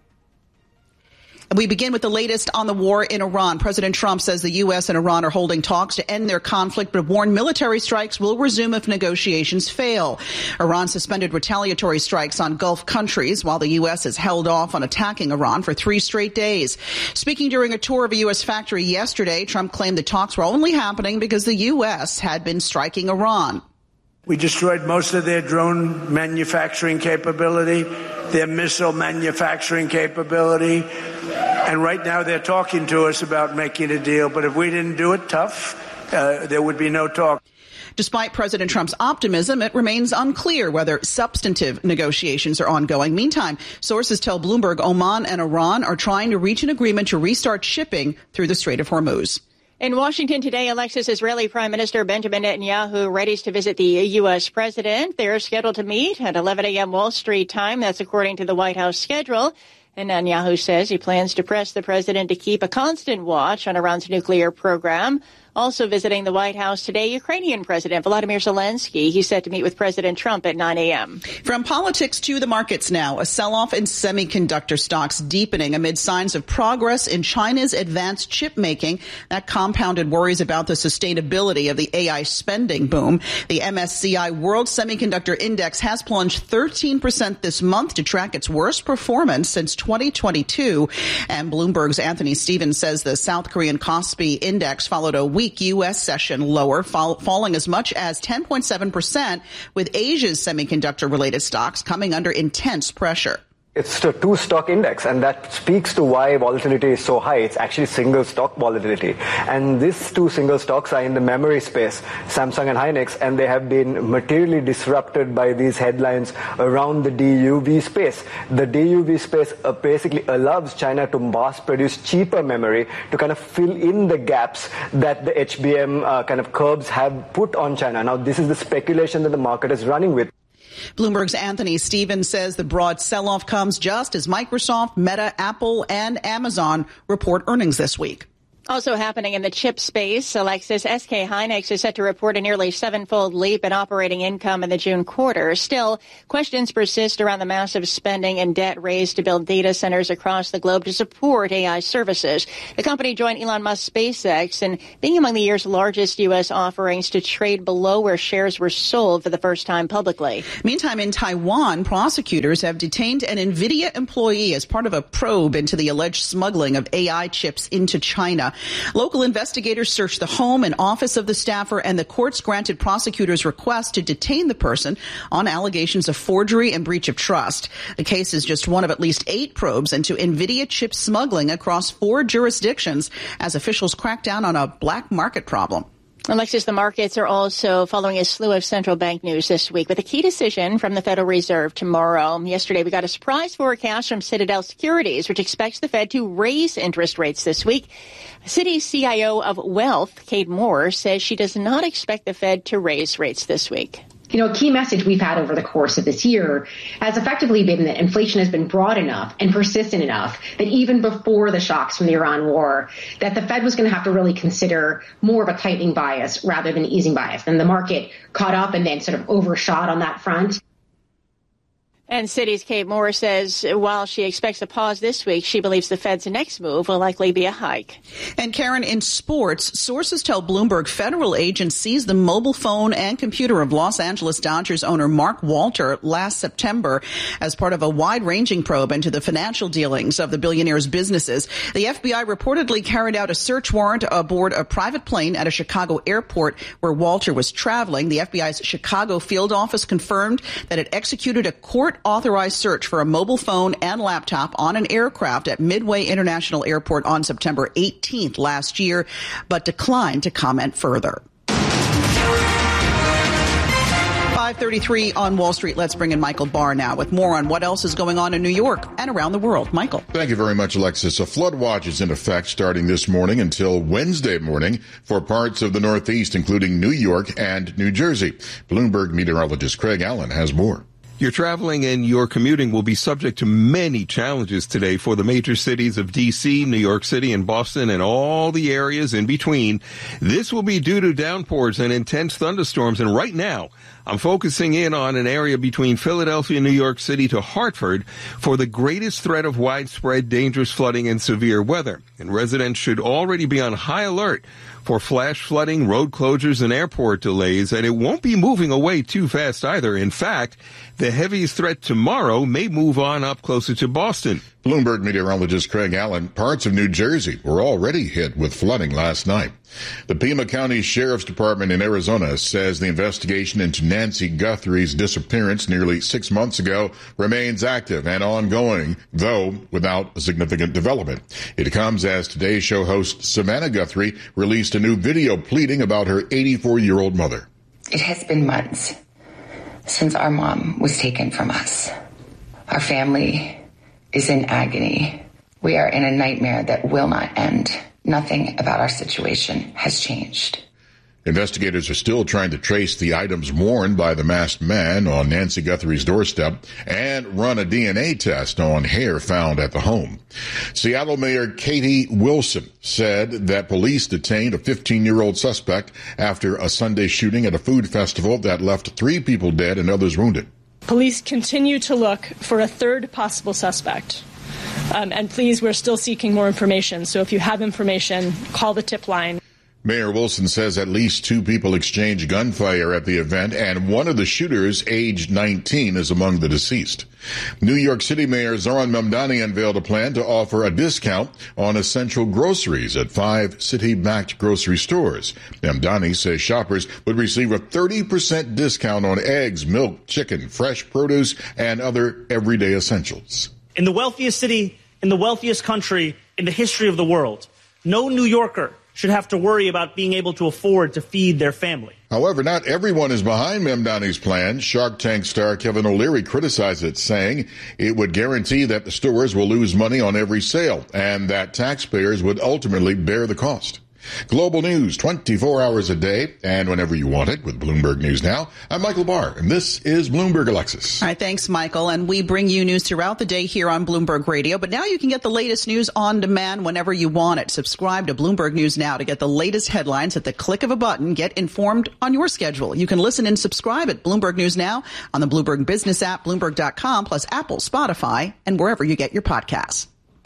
We begin with the latest on the war in Iran. President Trump says the U S and Iran are holding talks to end their conflict, but warned military strikes will resume if negotiations fail. Iran suspended retaliatory strikes on Gulf countries, while the U S has held off on attacking Iran for three straight days. Speaking during a tour of a U S factory yesterday, Trump claimed the talks were only happening because the U S had been striking Iran. We destroyed most of their drone manufacturing capability, their missile manufacturing capability. And right now they're talking to us about making a deal. But if we didn't do it tough, uh, there would be no talk. Despite President Trump's optimism, it remains unclear whether substantive negotiations are ongoing. Meantime, sources tell Bloomberg Oman and Iran are trying to reach an agreement to restart shipping through the Strait of Hormuz. In Washington today, Alexis, Israeli Prime Minister Benjamin Netanyahu readies to visit the U S president. They're scheduled to meet at eleven a.m. Wall Street time. That's according to the White House schedule. And Netanyahu says he plans to press the president to keep a constant watch on Iran's nuclear program. Also visiting the White House today, Ukrainian President Volodymyr Zelensky. He's set to meet with President Trump at nine a.m. From politics to the markets now, a sell-off in semiconductor stocks deepening amid signs of progress in China's advanced chip making. That compounded worries about the sustainability of the A I spending boom. The M S C I World Semiconductor Index has plunged thirteen percent this month to track its worst performance since twenty twenty-two. And Bloomberg's Anthony Stevens says the South Korean Kospi index followed a weak U S session lower, fall, falling as much as ten point seven percent, with Asia's semiconductor-related stocks coming under intense pressure. It's a two-stock index, and that speaks to why volatility is so high. It's actually single-stock volatility. And these two single stocks are in the memory space, Samsung and Hynix, and they have been materially disrupted by these headlines around the D U V space. The D U V space uh, basically allows China to mass-produce cheaper memory to kind of fill in the gaps that the H B M uh, kind of curbs have put on China. Now, this is the speculation that the market is running with. Bloomberg's Anthony Stevens says the broad sell-off comes just as Microsoft, Meta, Apple, and Amazon report earnings this week. Also happening in the chip space, Alexis, S K Hynix is set to report a nearly seven-fold leap in operating income in the June quarter. Still, questions persist around the massive spending and debt raised to build data centers across the globe to support A I services. The company joined Elon Musk's SpaceX in being among the year's largest U S offerings to trade below where shares were sold for the first time publicly. Meantime, in Taiwan, prosecutors have detained an NVIDIA employee as part of a probe into the alleged smuggling of A I chips into China. Local investigators searched the home and office of the staffer, and the courts granted prosecutors' request to detain the person on allegations of forgery and breach of trust. The case is just one of at least eight probes into NVIDIA chip smuggling across four jurisdictions as officials crack down on a black market problem. Alexis, the markets are also following a slew of central bank news this week with a key decision from the Federal Reserve tomorrow. Yesterday, we got a surprise forecast from Citadel Securities, which expects the Fed to raise interest rates this week. Citi's C I O of Wealth, Kate Moore, says she does not expect the Fed to raise rates this week. You know, a key message we've had over the course of this year has effectively been that inflation has been broad enough and persistent enough that even before the shocks from the Iran war, that the Fed was going to have to really consider more of a tightening bias rather than easing bias. And the market caught up and then sort of overshot on that front. And Citi's Kate Moore says while she expects a pause this week, she believes the Fed's next move will likely be a hike. And Karen, in sports, sources tell Bloomberg federal agents seized the mobile phone and computer of Los Angeles Dodgers owner Mark Walter last September as part of a wide-ranging probe into the financial dealings of the billionaire's businesses. The F B I reportedly carried out a search warrant aboard a private plane at a Chicago airport where Walter was traveling. The F B I's Chicago field office confirmed that it executed a court authorized search for a mobile phone and laptop on an aircraft at Midway International Airport on September eighteenth last year, but declined to comment further. five thirty-three on Wall Street. Let's bring in Michael Barr now with more on what else is going on in New York and around the world. Michael. Thank you very much, Alexis. A flood watch is in effect starting this morning until Wednesday morning for parts of the Northeast, including New York and New Jersey. Bloomberg meteorologist Craig Allen has more. Your traveling and your commuting will be subject to many challenges today for the major cities of D C, New York City, and Boston, and all the areas in between. This will be due to downpours and intense thunderstorms, and right now, I'm focusing in on an area between Philadelphia, New York City to Hartford for the greatest threat of widespread dangerous flooding and severe weather. And residents should already be on high alert for flash flooding, road closures, and airport delays, and it won't be moving away too fast either. In fact, the heaviest threat tomorrow may move on up closer to Boston. Bloomberg meteorologist Craig Allen, parts of New Jersey were already hit with flooding last night. The Pima County Sheriff's Department in Arizona says the investigation into Nancy Guthrie's disappearance nearly six months ago remains active and ongoing, though without a significant development. It comes as Today's Show host Savannah Guthrie released a new video pleading about her eighty-four-year-old mother. It has been months since our mom was taken from us. Our family is in agony. We are in a nightmare that will not end. Nothing about our situation has changed. Investigators are still trying to trace the items worn by the masked man on Nancy Guthrie's doorstep and run a D N A test on hair found at the home. Seattle Mayor Katie Wilson said that police detained a fifteen-year-old suspect after a Sunday shooting at a food festival that left three people dead and others wounded. Police continue to look for a third possible suspect. Um, and please, we're still seeking more information. So if you have information, call the tip line. Mayor Wilson says at least two people exchanged gunfire at the event, and one of the shooters, aged nineteen, is among the deceased. New York City Mayor Zohran Mamdani unveiled a plan to offer a discount on essential groceries at five city-backed grocery stores. Mamdani says shoppers would receive a thirty percent discount on eggs, milk, chicken, fresh produce, and other everyday essentials. In the wealthiest city, in the wealthiest country, in the history of the world, no New Yorker should have to worry about being able to afford to feed their family. However, not everyone is behind Mamdani's plan. Shark Tank star Kevin O'Leary criticized it, saying it would guarantee that the stores will lose money on every sale and that taxpayers would ultimately bear the cost. Global news twenty-four hours a day and whenever you want it with Bloomberg News Now. I'm Michael Barr, and this is Bloomberg Alexis. All right, thanks, Michael. And we bring you news throughout the day here on Bloomberg Radio. But now you can get the latest news on demand whenever you want it. Subscribe to Bloomberg News Now to get the latest headlines at the click of a button. Get informed on your schedule. You can listen and subscribe at Bloomberg News Now on the Bloomberg Business app, Bloomberg dot com, plus Apple, Spotify, and wherever you get your podcasts.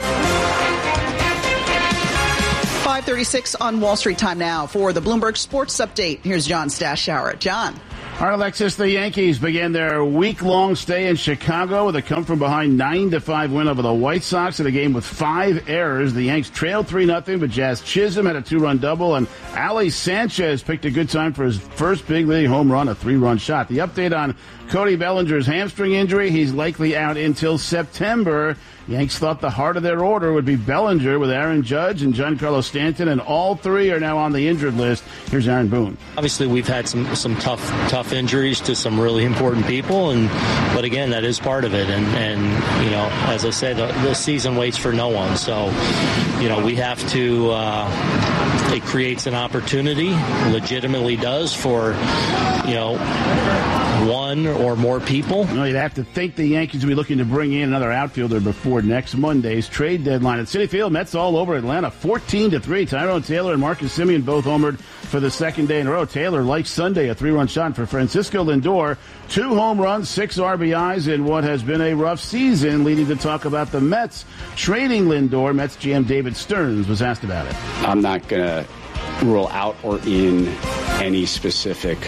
five thirty-six on Wall Street time now for the Bloomberg Sports Update. Here's John Stashower. John. All right, Alexis, the Yankees began their week-long stay in Chicago with a come-from-behind nine to five win over the White Sox in a game with five errors. The Yanks trailed three nothing, but Jazz Chisholm had a two-run double, and Ali Sanchez picked a good time for his first big league home run, a three-run shot. The update on Cody Bellinger's hamstring injury, he's likely out until September. Yanks thought the heart of their order would be Bellinger with Aaron Judge and Giancarlo Stanton, and all three are now on the injured list. Here's Aaron Boone. Obviously, we've had some, some tough tough injuries to some really important people, and but again, that is part of it. And, and you know, as I said, the, the season waits for no one. So, you know, we have to. Uh, it creates an opportunity, legitimately does, for you know one or more people. Well, you'd have to think the Yankees will be looking to bring in another outfielder before next Monday's trade deadline. At Citi Field, Mets all over Atlanta, fourteen to three. Tyrone Taylor and Marcus Semien both homered for the second day in a row. Taylor, like Sunday, a three-run shot for Francisco Lindor. Two home runs, six R B Is in what has been a rough season, leading to talk about the Mets trading Lindor. Mets G M David Stearns was asked about it. I'm not going to rule out or in any specific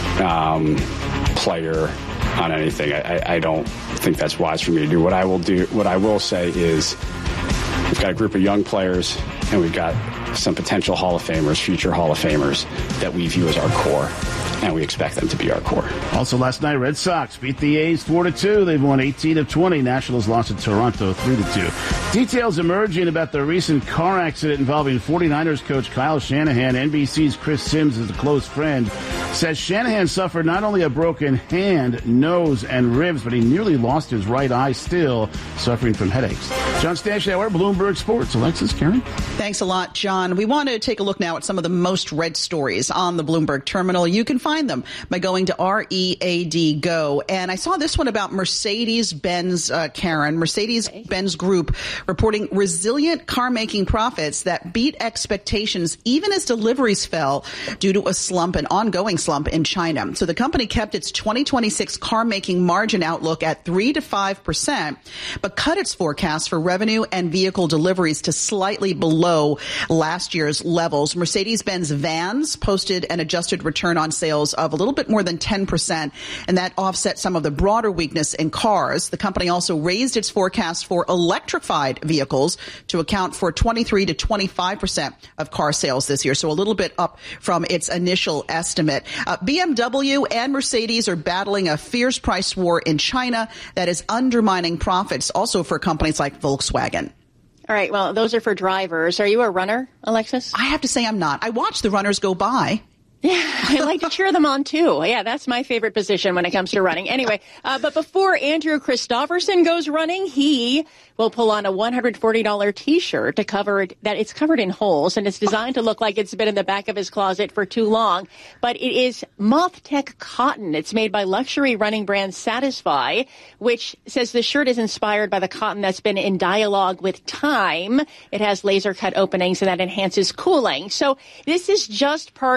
um, player on anything. I, I don't think that's wise for me to do. What I will do, what I will say is we've got a group of young players and we've got some potential Hall of Famers, future Hall of Famers that we view as our core, and we expect them to be our core. Also last night, Red Sox beat the A's four to two. They've won eighteen of twenty. Nationals lost to Toronto three to two. Details emerging about the recent car accident involving 49ers coach Kyle Shanahan. N B C's Chris Sims is a close friend. Says Shanahan suffered not only a broken hand, nose, and ribs, but he nearly lost his right eye, still suffering from headaches. John Stashower, Bloomberg Sports. Alexis, Karen? Thanks a lot, John. We want to take a look now at some of the most read stories on the Bloomberg terminal. You can find them by going to R E A D Go. And I saw this one about Mercedes-Benz, uh, Karen. Mercedes-Benz Group reporting resilient car-making profits that beat expectations even as deliveries fell due to a slump, an ongoing slump in China. So the company kept its twenty twenty-six car-making margin outlook at three to five percent, but cut its forecast for revenue and vehicle deliveries to slightly below last year's levels. Mercedes-Benz Vans posted an adjusted return on sales of a little bit more than ten percent, and that offset some of the broader weakness in cars. The company also raised its forecast for electrified vehicles to account for twenty-three to twenty-five percent of car sales this year, so a little bit up from its initial estimate. Uh, B M W and Mercedes are battling a fierce price war in China that is undermining profits also for companies like Volkswagen. All right. Well, those are for drivers. Are you a runner, Alexis? I have to say I'm not. I watch the runners go by. Yeah, I like to cheer them on, too. Yeah, that's my favorite position when it comes to running. Anyway, uh, but before Andrew Christopherson goes running, he will pull on a one hundred forty dollars T-shirt to cover it, that it's covered in holes, and it's designed to look like it's been in the back of his closet for too long. But it is MothTech cotton. It's made by luxury running brand Satisfy, which says the shirt is inspired by the cotton that's been in dialogue with time. It has laser cut openings, and that enhances cooling. So this is just part of a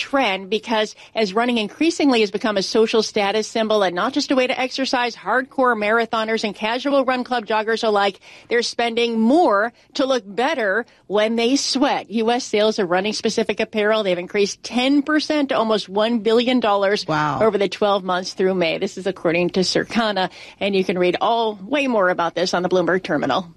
trend because as running increasingly has become a social status symbol and not just a way to exercise, hardcore marathoners and casual run club joggers alike, they're spending more to look better when they sweat. U S sales of running-specific apparel, they've increased ten percent to almost one billion dollars wow. over the twelve months through May. This is according to Circana, and you can read all way more about this on the Bloomberg Terminal.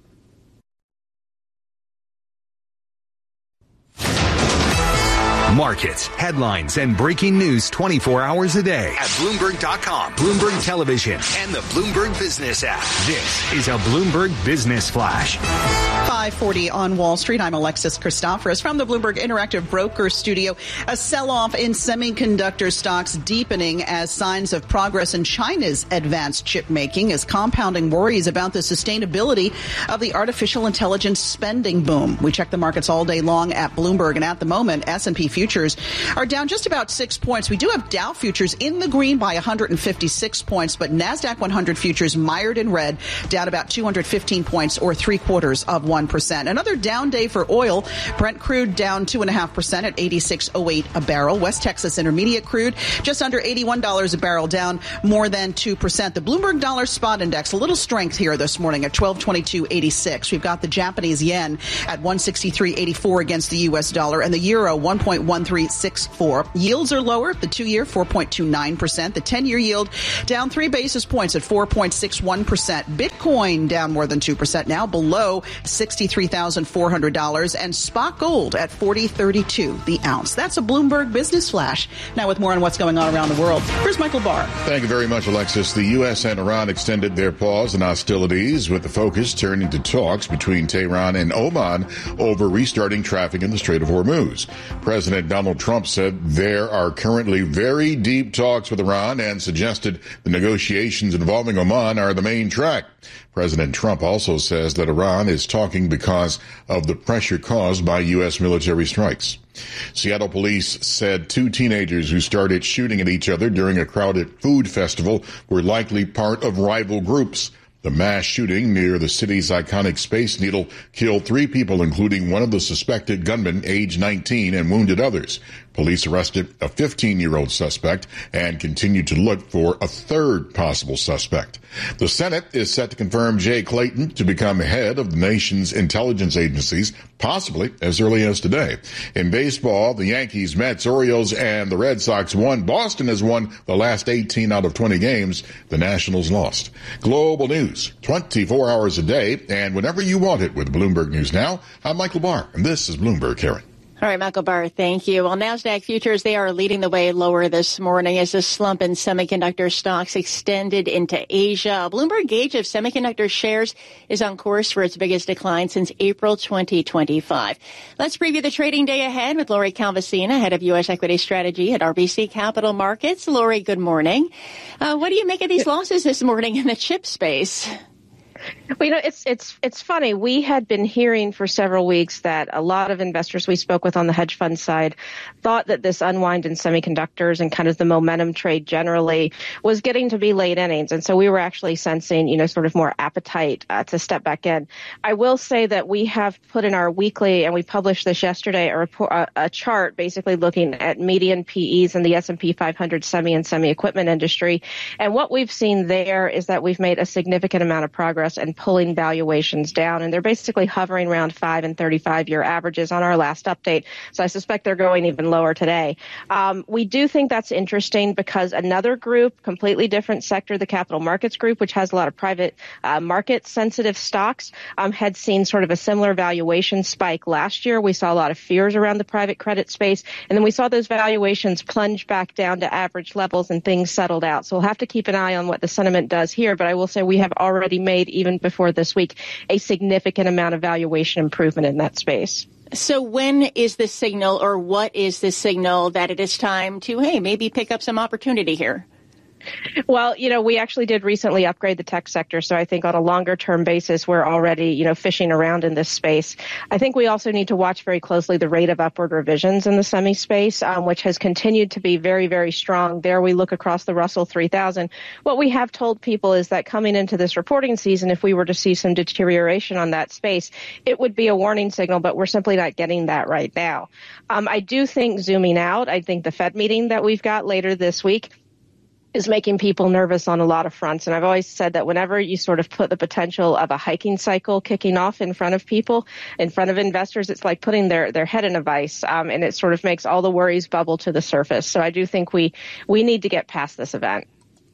Markets, headlines, and breaking news twenty-four hours a day at Bloomberg dot com, Bloomberg Television, and the Bloomberg Business app. This is a Bloomberg Business Flash. five forty on Wall Street. I'm Alexis Christoforous from the Bloomberg Interactive Broker Studio. A sell-off in semiconductor stocks deepening as signs of progress in China's advanced chip making is compounding worries about the sustainability of the artificial intelligence spending boom. We check the markets all day long at Bloomberg, and at the moment, S and P futures are down just about six points. We do have Dow futures in the green by one hundred fifty-six points, but NASDAQ one hundred futures mired in red, down about two hundred fifteen points or three quarters of one percent. Another down day for oil. Brent crude down two point five percent at eighty-six oh eight a barrel. West Texas Intermediate crude just under eighty-one dollars a barrel, down more than two percent. The Bloomberg Dollar Spot Index, a little strength here this morning at twelve twenty-two eighty-six. We've got the Japanese yen at one sixty-three eighty-four against the U S dollar, and the euro one point one three six four. Yields are lower. The two-year four point two nine percent. The ten-year yield down three basis points at four point six one percent. Bitcoin down more than two percent now, below sixty-three thousand four hundred dollars, and spot gold at forty thirty-two the ounce. That's a Bloomberg Business Flash. Now with more on what's going on around the world, here's Michael Barr. Thank you very much, Alexis. The U S and Iran extended their pause in hostilities, with the focus turning to talks between Tehran and Oman over restarting traffic in the Strait of Hormuz. President Donald Trump said there are currently very deep talks with Iran and suggested the negotiations involving Oman are the main track. President Trump also says that Iran is talking because of the pressure caused by U S military strikes. Seattle police said two teenagers who started shooting at each other during a crowded food festival were likely part of rival groups. The mass shooting near the city's iconic Space Needle killed three people, including one of the suspected gunmen, age nineteen, and wounded others. Police arrested a fifteen-year-old suspect and continue to look for a third possible suspect. The Senate is set to confirm Jay Clayton to become head of the nation's intelligence agencies, possibly as early as today. In baseball, the Yankees, Mets, Orioles, and the Red Sox won. Boston has won the last eighteen out of twenty games. The Nationals lost. Global news, twenty-four hours a day, and whenever you want it with Bloomberg News Now. I'm Michael Barr, and this is Bloomberg, Karen. All right, Michael Barr, thank you. Well, NASDAQ futures, they are leading the way lower this morning as the slump in semiconductor stocks extended into Asia. A Bloomberg gauge of semiconductor shares is on course for its biggest decline since April twenty twenty-five. Let's preview the trading day ahead with Lori Calvasina, head of U S equity strategy at R B C Capital Markets. Lori, good morning. Uh, what do you make of these losses this morning in the chip space? Well, you know, it's it's it's funny. We had been hearing for several weeks that a lot of investors we spoke with on the hedge fund side thought that this unwind in semiconductors and kind of the momentum trade generally was getting to be late innings. And so we were actually sensing, you know, sort of more appetite uh, to step back in. I will say that we have put in our weekly, and we published this yesterday, a, report, a, a chart basically looking at median P Es in the S and P five hundred semi and semi-equipment industry. And what we've seen there is that we've made a significant amount of progress and pulling valuations down, and they're basically hovering around five and thirty-five year averages on our last update. So I suspect they're going even lower today. Um, we do think that's interesting because another group, completely different sector, the capital markets group, which has a lot of private uh, market sensitive stocks, um, had seen sort of a similar valuation spike last year. We saw a lot of fears around the private credit space, and then we saw those valuations plunge back down to average levels and things settled out. So we'll have to keep an eye on what the sentiment does here, but I will say we have already made, even before this week, a significant amount of valuation improvement in that space. So when is the signal, or what is the signal that it is time to, hey, maybe pick up some opportunity here? Well, you know, we actually did recently upgrade the tech sector. So I think on a longer term basis, we're already, you know, fishing around in this space. I think we also need to watch very closely the rate of upward revisions in the semi space, um, which has continued to be very, very strong. There we look across the Russell three thousand. What we have told people is that coming into this reporting season, if we were to see some deterioration on that space, it would be a warning signal, but we're simply not getting that right now. Um, I do think zooming out, I think the Fed meeting that we've got later this week is making people nervous on a lot of fronts. And I've always said that whenever you sort of put the potential of a hiking cycle kicking off in front of people, in front of investors, it's like putting their, their head in a vice, um, and it sort of makes all the worries bubble to the surface. So I do think we, we need to get past this event.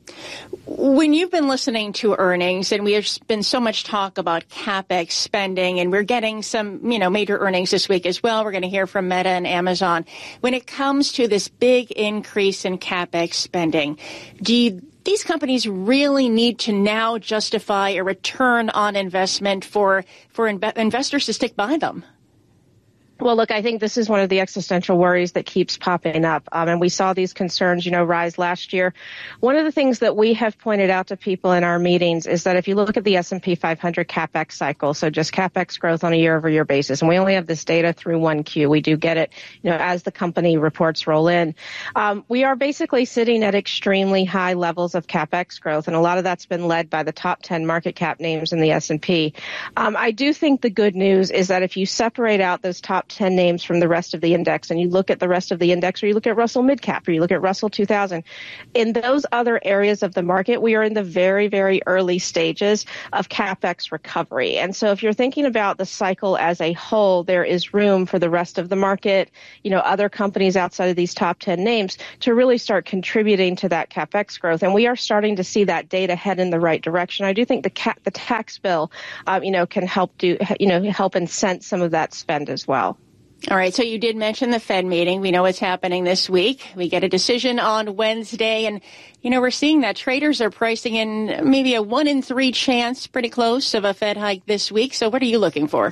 When you've been listening to earnings, and we have been so much talk about CapEx spending, and we're getting some, you know, major earnings this week as well. We're going to hear from Meta and Amazon. When it comes to this big increase in CapEx spending, do you, these companies really need to now justify a return on investment for, for inv- investors to stick by them? Well, look, I think this is one of the existential worries that keeps popping up. Um, and we saw these concerns, you know, rise last year. One of the things that we have pointed out to people in our meetings is that if you look at the S and P five hundred CapEx cycle, so just CapEx growth on a year-over-year basis, and we only have this data through one Q. We do get it, you know, as the company reports roll in. Um, we are basically sitting at extremely high levels of CapEx growth, and a lot of that's been led by the top ten market cap names in the S and P. Um, I do think the good news is that if you separate out those top ten names from the rest of the index and you look at the rest of the index, or you look at Russell Midcap, or you look at Russell two thousand, in those other areas of the market, we are in the very, very early stages of CapEx recovery. And so if you're thinking about the cycle as a whole, there is room for the rest of the market, you know, other companies outside of these top ten names to really start contributing to that CapEx growth. And we are starting to see that data head in the right direction. I do think the ca- the tax bill, um, you know, can help do, you know, help incent some of that spend as well. All right. So you did mention the Fed meeting. We know what's happening this week. We get a decision on Wednesday. And, you know, we're seeing that traders are pricing in maybe a one in three chance, pretty close, of a Fed hike this week. So what are you looking for?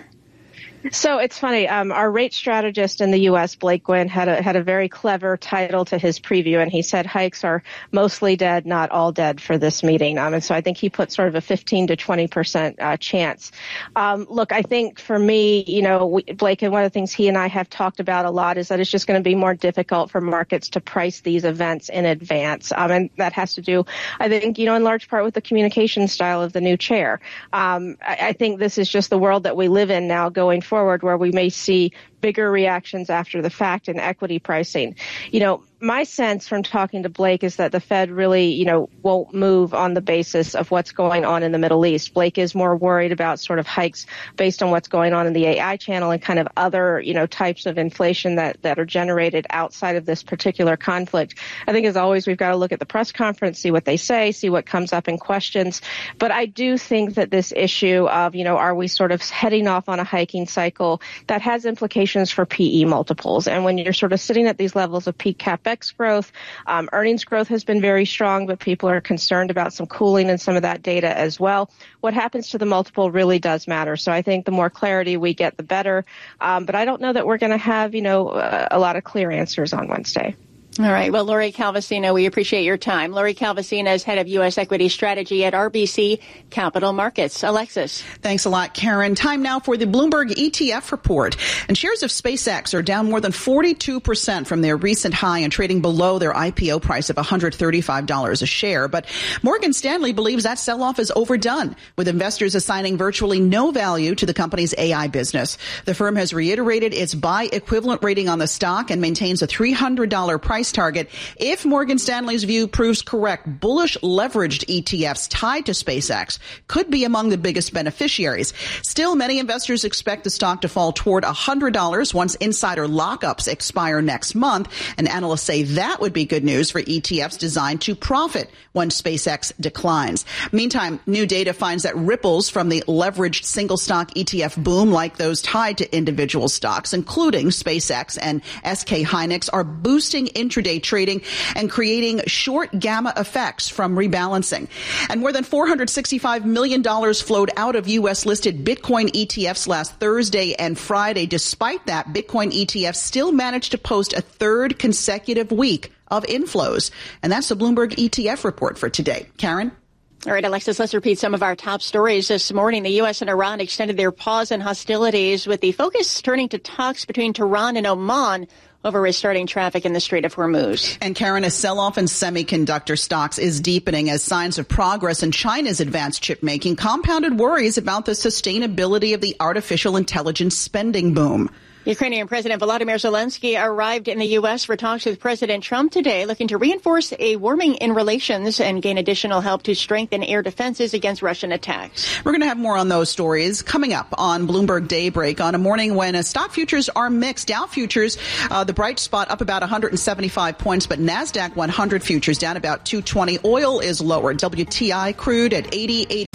So it's funny. Um, our rate strategist in the U S, Blake Gwynn, had a had a very clever title to his preview, and he said hikes are mostly dead, not all dead for this meeting. Um, and so I think he put sort of a fifteen to twenty percent uh, chance. Um, look, I think for me, you know, we, Blake, and one of the things he and I have talked about a lot is that it's just going to be more difficult for markets to price these events in advance. Um, and that has to do, I think, you know, in large part with the communication style of the new chair. Um, I, I think this is just the world that we live in now going forward. Forward, where we may see bigger reactions after the fact in equity pricing. You know, my sense from talking to Blake is that the Fed really, you know, won't move on the basis of what's going on in the Middle East. Blake is more worried about sort of hikes based on what's going on in the A I channel and kind of other, you know, types of inflation that, that are generated outside of this particular conflict. I think, as always, we've got to look at the press conference, see what they say, see what comes up in questions. But I do think that this issue of, you know, are we sort of heading off on a hiking cycle, that has implications for P E multiples. And when you're sort of sitting at these levels of peak CapEx growth, um, earnings growth has been very strong, but people are concerned about some cooling in some of that data as well. What happens to the multiple really does matter. So I think the more clarity we get, the better. Um, but I don't know that we're going to have, you know, a, a lot of clear answers on Wednesday. All right. Well, Lori Calvasino, we appreciate your time. Lori Calvasino is head of U S equity strategy at R B C Capital Markets. Alexis. Thanks a lot, Karen. Time now for the Bloomberg E T F report. And shares of SpaceX are down more than forty-two percent from their recent high and trading below their I P O price of one hundred thirty-five dollars a share. But Morgan Stanley believes that sell-off is overdone, with investors assigning virtually no value to the company's A I business. The firm has reiterated its buy equivalent rating on the stock and maintains a three hundred dollars price target. If Morgan Stanley's view proves correct, bullish leveraged E T Fs tied to SpaceX could be among the biggest beneficiaries. Still, many investors expect the stock to fall toward one hundred dollars once insider lockups expire next month, and analysts say that would be good news for E T Fs designed to profit when SpaceX declines. Meantime, new data finds that ripples from the leveraged single stock E T F boom, like those tied to individual stocks, including SpaceX and S K Hynix, are boosting intraday trading and creating short gamma effects from rebalancing. And more than four hundred sixty-five million dollars flowed out of U S listed Bitcoin E T Fs last Thursday and Friday. Despite that, Bitcoin E T Fs still managed to post a third consecutive week of inflows. And that's the Bloomberg E T F report for today. Karen? All right, Alexis, let's repeat some of our top stories this morning. The U S and Iran extended their pause in hostilities, with the focus turning to talks between Tehran and Oman over restarting traffic in the Strait of Hormuz. And Karen, a sell-off in semiconductor stocks is deepening as signs of progress in China's advanced chip making compounded worries about the sustainability of the artificial intelligence spending boom. Ukrainian President Volodymyr Zelensky arrived in the U S for talks with President Trump today, looking to reinforce a warming in relations and gain additional help to strengthen air defenses against Russian attacks. We're going to have more on those stories coming up on Bloomberg Daybreak on a morning when uh, stock futures are mixed. Dow futures, uh, the bright spot up about one hundred seventy-five points, but NASDAQ one hundred futures down about two twenty. Oil is lower. W T I crude at eighty eighty.